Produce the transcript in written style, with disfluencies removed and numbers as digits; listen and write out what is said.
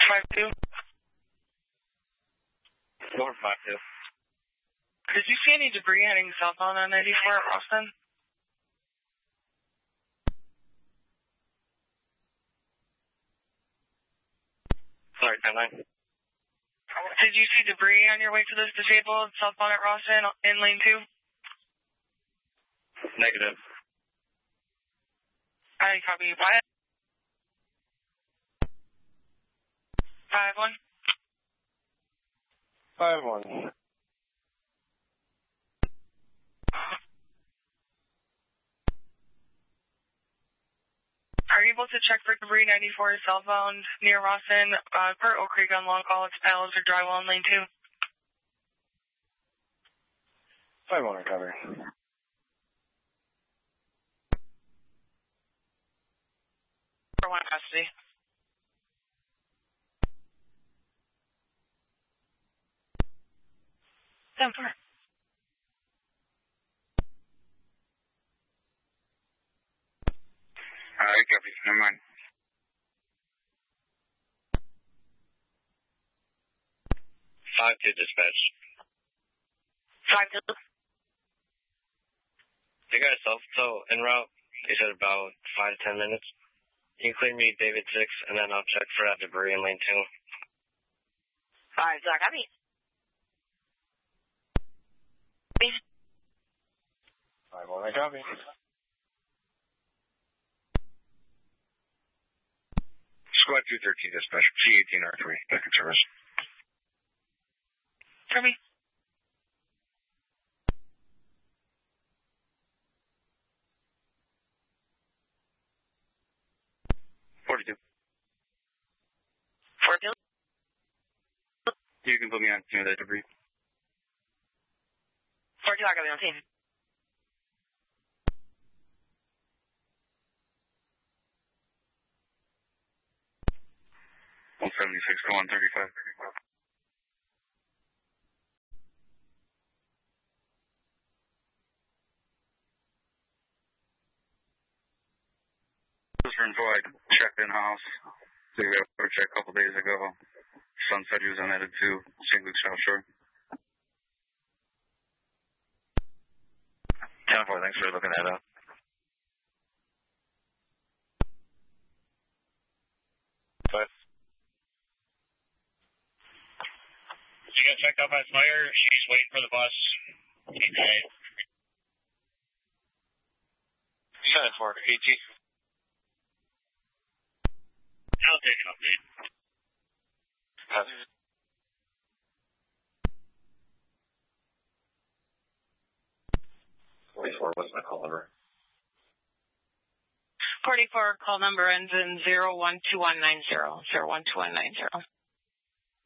52. 452. Did you see any debris heading southbound on 94 at Roston? Sorry, 10-9. Did you see debris on your way to this disabled southbound at Roston in lane 2? Negative. I copy. Wyatt. 5-1. 5-1. Are you able to check for debris 94 southbound near Roston, per Oak Creek on long call? It's panels or drywall in lane 2. 5-1 recovery. For 1 custody. Down 4. Copy. Never mind. 5-2 dispatch. 5-2. They got a self-tow en route. They said about 5 to 10 minutes. You can clear me David 6, and then I'll check for that debris in lane 2. 5, copy. 5-1, copy. Squad 213 dispatch, C18R3, back in service. Copy. $42. 42. You can put me on scene of that debris. 42, I copy on scene. 176 to 135. This is info I checked in-house. So we got a check a couple days ago. Son said he was unheaded to St. Luke's South Shore. 10-4, thanks for looking that up. But she got checked out by fire. She's waiting for the bus. Okay. 7-4, AT. I'll take an update. 44, what's my call number? 44, call number ends in 012190. 012190.